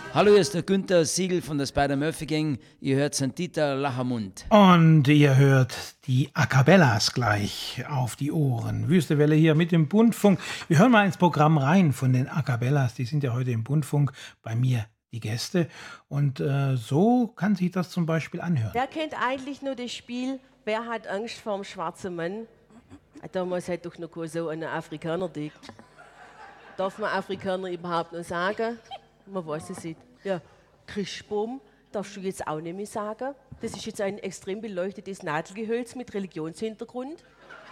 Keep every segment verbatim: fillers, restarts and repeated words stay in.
Hallo, hier ist der Günther Siegel von der Spider-Murphy-Gang. Ihr hört Sankt Dieter Lachermund. Und ihr hört die A Cappellas gleich auf die Ohren. Wüstewelle hier mit dem Bundfunk. Wir hören mal ins Programm rein von den A Cappellas. Die sind ja heute im Bundfunk, bei mir die Gäste. Und äh, so kann sich das zum Beispiel anhören. Wer kennt eigentlich nur das Spiel, wer hat Angst vor dem schwarzen Mann? Damals hat doch noch so einen Afrikaner dick. Darf man Afrikaner überhaupt noch sagen? Man weiß es nicht. Ja, Christbaum darfst du jetzt auch nicht mehr sagen. Das ist jetzt ein extrem beleuchtetes Nadelgehölz mit Religionshintergrund.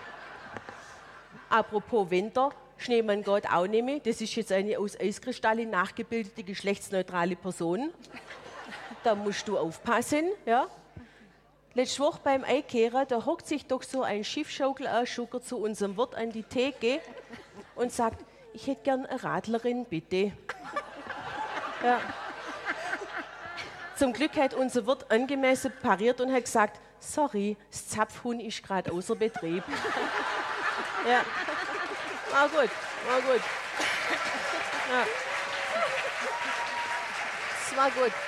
Apropos Winter, Schneemann geht auch nicht mehr. Das ist jetzt eine aus Eiskristallen nachgebildete geschlechtsneutrale Person. Da musst du aufpassen. Ja? Letzte Woche beim Einkehren, da hockt sich doch so ein Schiffschaukel-Schucker zu unserem Wirt an die Theke und sagt, ich hätte gern eine Radlerin, bitte. Ja. Zum Glück hat unser Wirt angemessen pariert und hat gesagt, sorry, das Zapfhuhn ist gerade außer Betrieb. Ja. War gut, war gut. Ja. Das war gut.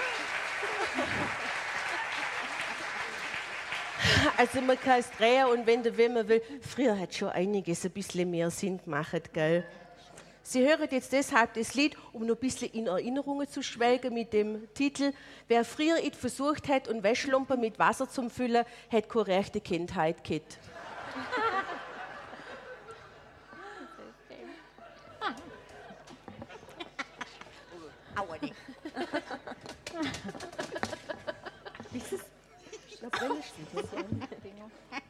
Also man kann es drehen und wenn, wenn man will, früher hat schon einiges ein bisschen mehr Sinn gemacht, gell? Sie hören jetzt deshalb das Lied, um noch ein bisschen in Erinnerungen zu schwelgen mit dem Titel Wer früher it versucht hat, und Wäschlumpen mit Wasser zu füllen, hat keine rechte Kindheit gehabt. Aua, nicht. Wie ist es? Ich glaube,